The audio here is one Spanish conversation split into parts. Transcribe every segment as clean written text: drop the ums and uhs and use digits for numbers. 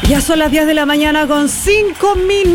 Ya son las 10 de la mañana con 5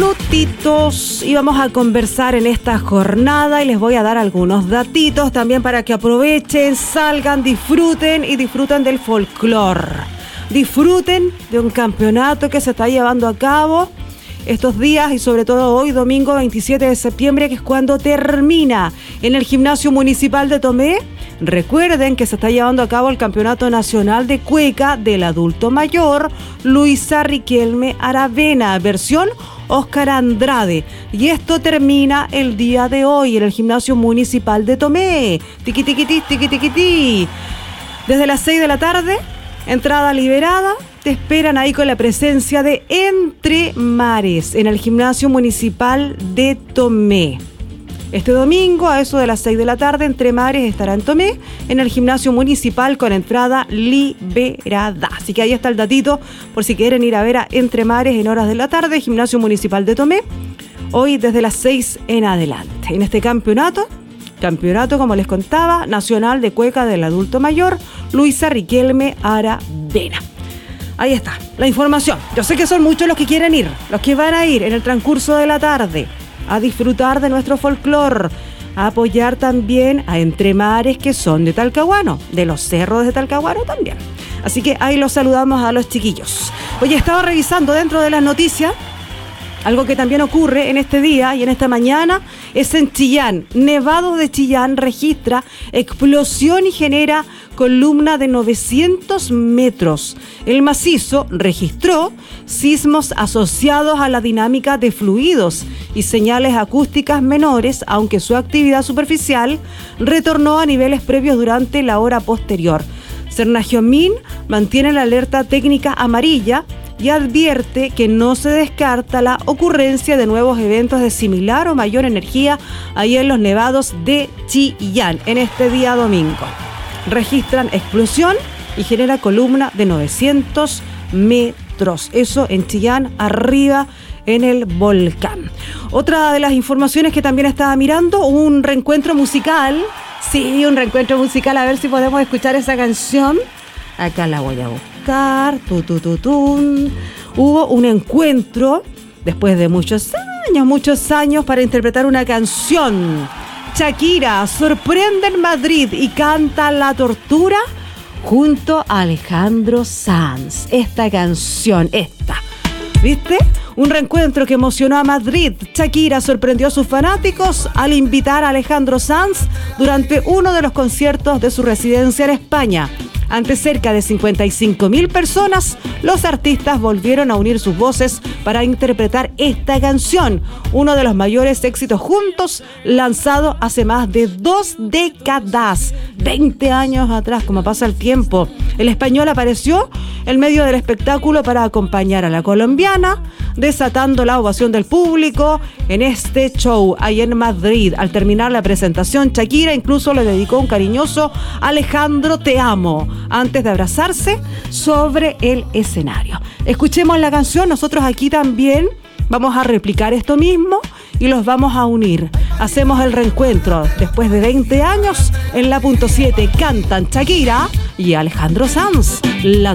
minutitos y vamos a conversar en esta jornada y les voy a dar algunos datitos también para que aprovechen, salgan, disfruten y disfruten del folclore. Disfruten de un campeonato que se está llevando a cabo estos días y sobre todo hoy, domingo 27 de septiembre, que es cuando termina en el Gimnasio Municipal de Tomé. Recuerden que se está llevando a cabo el Campeonato Nacional de Cueca del Adulto Mayor Luisa Riquelme Aravena, versión Óscar Andrade. Y esto termina el día de hoy en el Gimnasio Municipal de Tomé. Tiqui, tiqui, tiqui, tiqui, tiqui, tiqui. Desde las 6 de la tarde, entrada liberada. Te esperan ahí con la presencia de Entre Mares en el Gimnasio Municipal de Tomé. Este domingo, a eso de las 6 de la tarde, Entre Mares estará en Tomé, en el Gimnasio Municipal con entrada liberada. Así que ahí está el datito, por si quieren ir a ver a Entre Mares en horas de la tarde, Gimnasio Municipal de Tomé, hoy desde las 6 en adelante. En este campeonato, como les contaba, Nacional de Cueca del Adulto Mayor, Luisa Riquelme Aravena. Ahí está, la información. Yo sé que son muchos los que quieren ir, los que van a ir en el transcurso de la tarde a disfrutar de nuestro folclore, a apoyar también a Entre Mares, que son de Talcahuano, de los cerros de Talcahuano también. Así que ahí los saludamos a los chiquillos. Oye, estaba revisando dentro de las noticias, algo que también ocurre en este día y en esta mañana es en Chillán. Nevados de Chillán registra explosión y genera columna de 900 metros. El macizo registró sismos asociados a la dinámica de fluidos y señales acústicas menores, aunque su actividad superficial retornó a niveles previos durante la hora posterior. Cernagiomín mantiene la alerta técnica amarilla y advierte que no se descarta la ocurrencia de nuevos eventos de similar o mayor energía ahí en los nevados de Chillán en este día domingo. Registran explosión y genera columna de 900 metros. Eso en Chillán, arriba en el volcán. Otra de las informaciones que también estaba mirando, un reencuentro musical. Sí, un reencuentro musical. A ver si podemos escuchar esa canción. Acá la voy a buscar. Hubo un encuentro después de muchos años para interpretar una canción. Shakira sorprende en Madrid y canta La Tortura junto a Alejandro Sanz. Esta canción, ¿viste? Un reencuentro que emocionó a Madrid. Shakira sorprendió a sus fanáticos al invitar a Alejandro Sanz durante uno de los conciertos de su residencia en España. Ante cerca de 55.000 personas, los artistas volvieron a unir sus voces para interpretar esta canción, uno de los mayores éxitos juntos, lanzado hace más de 2 décadas, 20 años atrás, como pasa el tiempo. El español apareció en medio del espectáculo para acompañar a la colombiana, desatando la ovación del público en este show ahí en Madrid. Al terminar la presentación, Shakira incluso le dedicó un cariñoso Alejandro, te amo, antes de abrazarse sobre el escenario. Escuchemos la canción, nosotros aquí también vamos a replicar esto mismo y los vamos a unir. Hacemos el reencuentro después de 20 años en la .7. Cantan Shakira y Alejandro Sanz, La